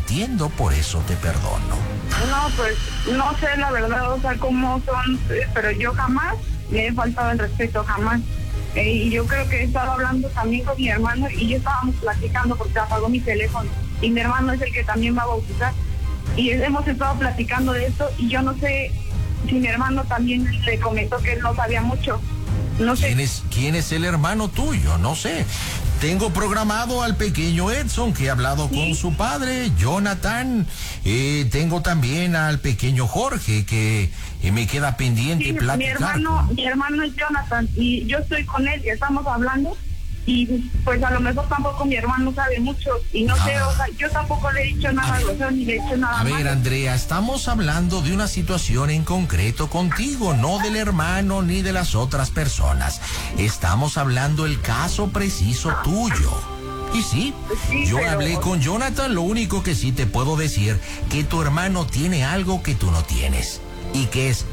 entiendo, por eso te perdono. No, pues no sé la verdad, o sea, cómo son, pero yo jamás le he faltado el respeto, jamás. Y yo creo que he estado hablando también con mi hermano y yo estábamos platicando porque apagó mi teléfono y mi hermano es el que también va a bautizar y hemos estado platicando de esto y yo no sé si mi hermano también le comentó que él no sabía mucho. No sé. ¿Quién es el hermano tuyo? No sé. Tengo programado al pequeño Edson, que ha hablado con su padre, Jonathan. Tengo también al pequeño Jorge, que me queda pendiente platicar. Mi hermano es Jonathan, y yo estoy con él, y estamos hablando, y pues a lo mejor tampoco mi hermano sabe mucho, y no sé, o sea, yo tampoco le he dicho nada grosero, ni le he dicho nada malo. A ver, Andrea, estamos hablando de una situación en concreto contigo, no del hermano ni de las otras personas. Estamos hablando el caso preciso tuyo. Y sí, yo hablé con Jonathan, lo único que sí te puedo decir, que tu hermano tiene algo que tú no tienes, y que es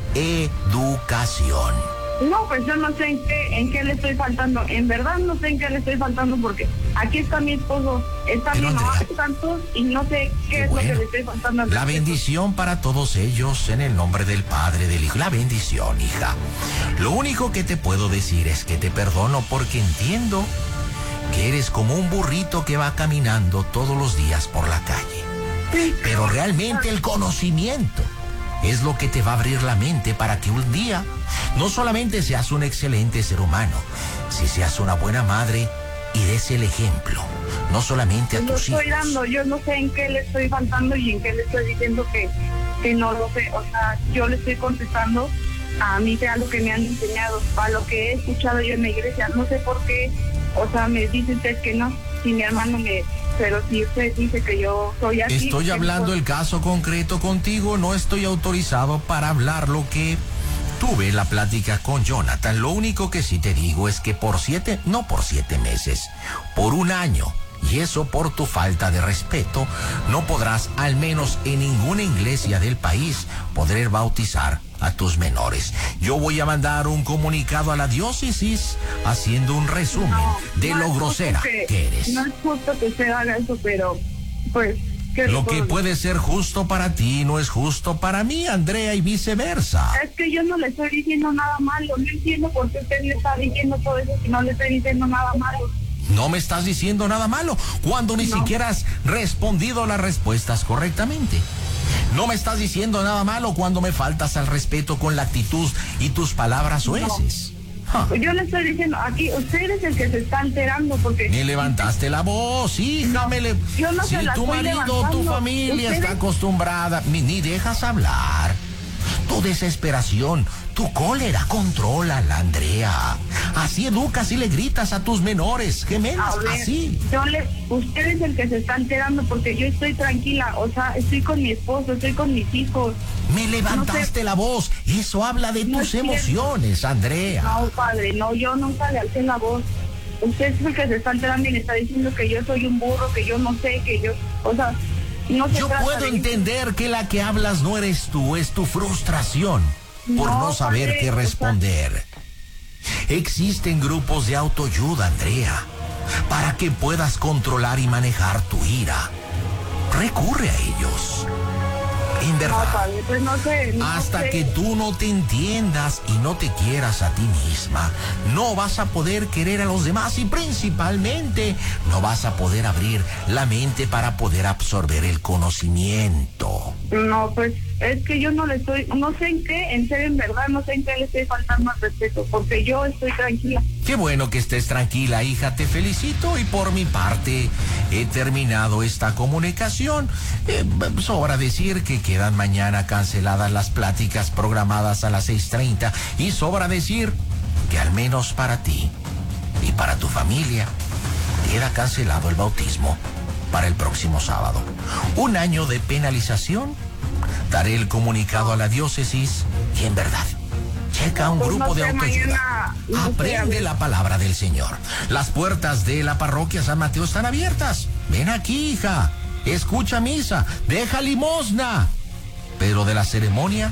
educación. No, pues yo no sé en qué le estoy faltando. En verdad no sé en qué le estoy faltando porque aquí está mi esposo, está mi mamá, están todos y no sé qué es lo que le estoy faltando. La bendición para todos ellos en el nombre del Padre, del Hijo. La bendición, hija. Lo único que te puedo decir es que te perdono porque entiendo que eres como un burrito que va caminando todos los días por la calle. Sí. Pero realmente el conocimiento es lo que te va a abrir la mente para que un día no solamente seas un excelente ser humano, si seas una buena madre y des el ejemplo, no solamente a tus hijos. Yo no sé en qué le estoy faltando y en qué le estoy diciendo que no lo sé. O sea, yo le estoy contestando a mí sea lo que me han enseñado, a lo que he escuchado yo en la iglesia. No sé por qué, o sea, me dice usted que no, si mi hermano pero si usted dice que yo soy así... Estoy hablando el caso concreto contigo, no estoy autorizado para hablar lo que tuve la plática con Jonathan. Lo único que sí te digo es que por 7 meses, por 1 año, y eso por tu falta de respeto, no podrás, al menos en ninguna iglesia del país, poder bautizar a tus menores. Yo voy a mandar un comunicado a la diócesis haciendo un resumen de lo grosera que eres. No es justo que se haga eso, pero pues... Lo que puede ser justo para ti no es justo para mí, Andrea, y viceversa. Es que yo no le estoy diciendo nada malo. No entiendo por qué usted le está diciendo todo eso si no le estoy diciendo nada malo. No me estás diciendo nada malo cuando ni siquiera has respondido las respuestas correctamente. No me estás diciendo nada malo cuando me faltas al respeto con la actitud y tus palabras soeces. Yo le estoy diciendo, aquí usted es el que se está alterando porque... Me levantaste la voz, hija, yo no si tu marido, tu familia está acostumbrada, ni dejas hablar. Tu desesperación, tu cólera, contrólala, Andrea. Así educas y le gritas a tus menores, gemelas, así. Usted es el que se está enterando porque yo estoy tranquila, o sea, estoy con mi esposo, estoy con mis hijos. Me levantaste la voz, eso habla de tus emociones, Andrea. No, padre, no, yo nunca le alcé la voz. Usted es el que se está enterando y le está diciendo que yo soy un burro, que yo no sé, que yo, o sea... Yo puedo entender que la que hablas no eres tú, es tu frustración por no saber qué responder. Existen grupos de autoayuda, Andrea, para que puedas controlar y manejar tu ira. Recurre a ellos. En verdad, pues no sé, hasta que tú no te entiendas y no te quieras a ti misma, no vas a poder querer a los demás y principalmente no vas a poder abrir la mente para poder absorber el conocimiento. No, pues es que yo no sé en serio, en verdad, no sé en qué le estoy faltando al respeto, porque yo estoy tranquila. Qué bueno que estés tranquila, hija, te felicito y por mi parte he terminado esta comunicación. Sobra decir que quedan mañana canceladas las pláticas programadas a las 6:30 y sobra decir que al menos para ti y para tu familia queda cancelado el bautismo para el próximo sábado. 1 año de penalización. Daré el comunicado a la diócesis y en verdad, checa un grupo de autoayuda. Aprende la palabra del Señor. Las puertas de la parroquia San Mateo están abiertas. Ven aquí, hija. Escucha misa. Deja limosna. Pero de la ceremonia,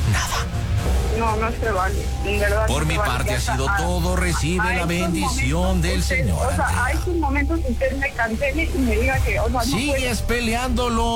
nada. No se vale. En verdad, por mi parte ha sido todo. Recibe la bendición del Señor. O sea, hay sus momentos que usted me cancele y me diga que, o sea, no sigues peleándolo.